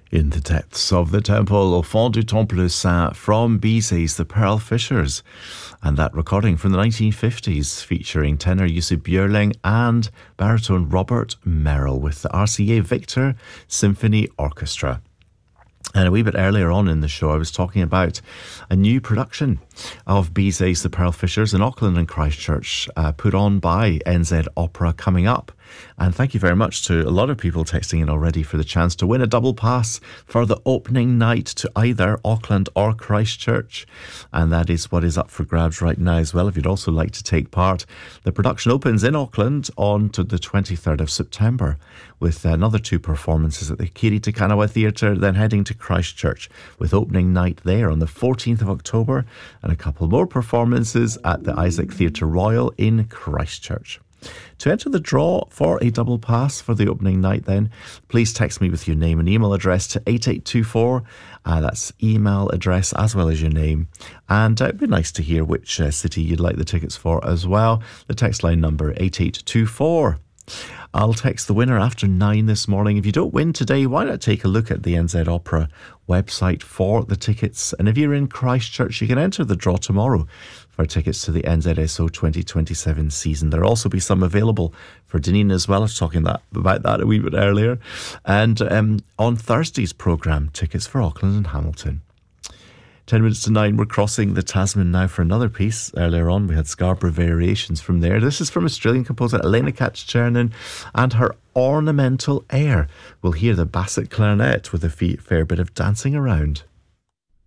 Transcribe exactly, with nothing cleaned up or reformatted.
In the depths of the temple, au fond du temple saint, from Bizet's The Pearl Fishers. And that recording from the nineteen fifties, featuring tenor Jussi Björling and baritone Robert Merrill with the R C A Victor Symphony Orchestra. And a wee bit earlier on in the show, I was talking about a new production of Bizet's The Pearl Fishers in Auckland and Christchurch, uh, put on by N Z Opera, coming up. And thank you very much to a lot of people texting in already for the chance to win a double pass for the opening night to either Auckland or Christchurch. And that is what is up for grabs right now as well, if you'd also like to take part. The production opens in Auckland on to the twenty-third of September with another two performances at the Kiri Te Kanawa Theatre, then heading to Christchurch with opening night there on the fourteenth of October and a couple more performances at the Isaac Theatre Royal in Christchurch. To enter the draw for a double pass for the opening night then, please text me with your name and email address to eight eight two four. Uh, that's email address as well as your name. And uh, it'd be nice to hear which uh, city you'd like the tickets for as well. The text line number eight eight two four. I'll text the winner after nine this morning. If you don't win today, why not take a look at the N Z Opera website for the tickets? And if you're in Christchurch, you can enter the draw tomorrow for tickets to the N Z S O twenty twenty-seven season. There'll also be some available for Dunedin as well. I was talking that, about that a wee bit earlier. And um, on Thursday's programme, tickets for Auckland and Hamilton. Ten minutes to nine, we're crossing the Tasman now for another piece. Earlier on, we had Scarborough Variations from there. This is from Australian composer Elena Katz-Chernin and her Ornamental Air. We'll hear the Bassett clarinet with a fair bit of dancing around.